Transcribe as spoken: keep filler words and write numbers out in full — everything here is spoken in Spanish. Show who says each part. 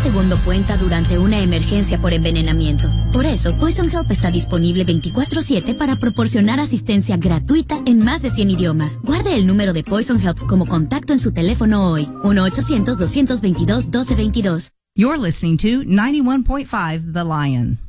Speaker 1: segundo cuenta durante una emergencia por envenenamiento. Por eso, Poison Help está disponible veinticuatro siete para proporcionar asistencia gratuita en más de cien idiomas. Guarde el número de Poison Help como contacto en su teléfono hoy. uno ochocientos, doscientos veintidós, doce veintidós.
Speaker 2: You're listening to ninety-one point five The Lion.